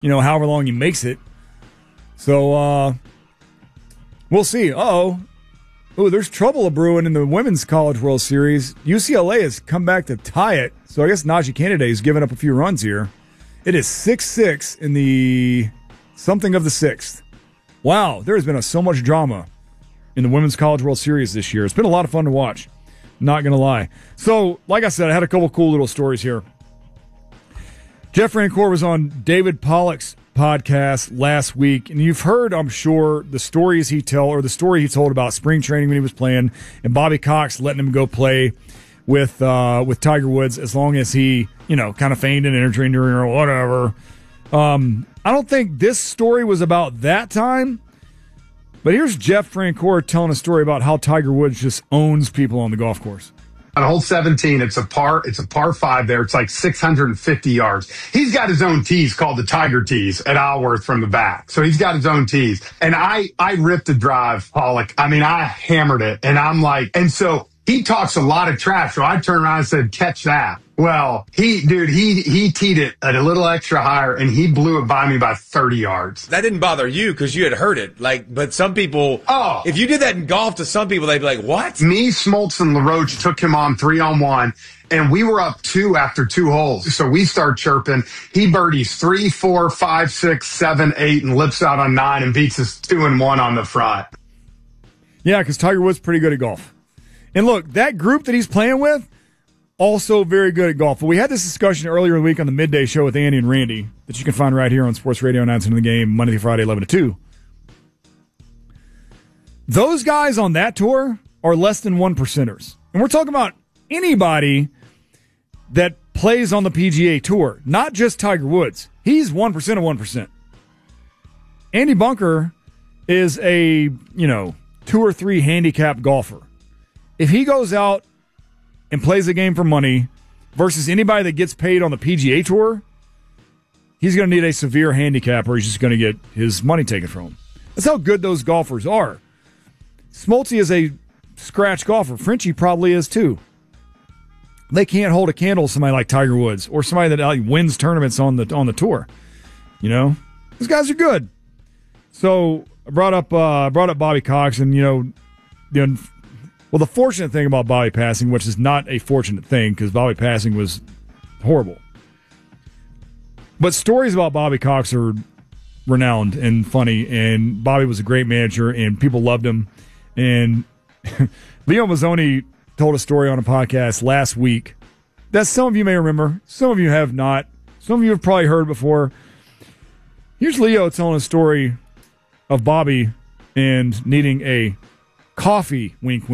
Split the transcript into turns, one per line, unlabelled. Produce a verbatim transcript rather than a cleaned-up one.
you know, however long he makes it. So, uh, we'll see. Uh-oh. Oh, there's trouble brewing in the Women's College World Series. U C L A has come back to tie it. So I guess Najee Kennedy has given up a few runs here. It is six six in the something of the sixth. Wow, there has been a, so much drama in the Women's College World Series this year. It's been a lot of fun to watch. Not going to lie. So, like I said, I had a couple cool little stories here. Jeff Rancourt was on David Pollock's podcast last week, and you've heard, I'm sure, the stories he tell or the story he told about spring training when he was playing, and Bobby Cox letting him go play with uh, with Tiger Woods as long as he, you know, kind of feigned an injury or whatever. Um, I don't think this story was about that time, but here's Jeff Rancourt telling a story about how Tiger Woods just owns people on the golf course.
On hole seventeen, it's a par, it's a par five there. It's like six hundred fifty yards. He's got his own tees called the Tiger tees at Isleworth from the back. So he's got his own tees. And I, I ripped the drive, Pollock. I mean, I hammered it. And I'm like, and so he talks a lot of trash. So I turned around and said, catch that. Well, he, dude, he, he teed it at a little extra higher and he blew it by me by thirty yards.
That didn't bother you because you had heard it. Like, but some people,
oh,
if you did that in golf to some people, they'd be like, what?
Me, Smoltz, and LaRoche took him on three on one. And we were up two after two holes. So we start chirping. He birdies three, four, five, six, seven, eight, and lips out on nine and beats us two and one on the front.
Yeah, because Tiger Woods pretty good at golf. And look, that group that he's playing with, also very good at golf. But we had this discussion earlier in the week on the midday show with Andy and Randy that you can find right here on Sports Radio announcing the game Monday through Friday, eleven to two. Those guys on that tour are less than one percenters. And we're talking about anybody that plays on the P G A Tour, not just Tiger Woods. He's one percent of one percent. Andy Bunker is a, you know, two or three handicap golfer. If he goes out and plays a game for money versus anybody that gets paid on the P G A Tour, he's going to need a severe handicap or he's just going to get his money taken from him. That's how good those golfers are. Smoltzy is a scratch golfer. Frenchie probably is too. They can't hold a candle to somebody like Tiger Woods or somebody that like, wins tournaments on the on the tour. You know, those guys are good. So I brought up uh, brought up Bobby Cox, and you know, the well, the fortunate thing about Bobby passing, which is not a fortunate thing because Bobby passing was horrible. But stories about Bobby Cox are renowned and funny, and Bobby was a great manager, and people loved him. And Leo Mazzoni told a story on a podcast last week that some of you may remember, some of you have not, some of you have probably heard before. Here's Leo telling a story of Bobby and needing a coffee, wink, wink.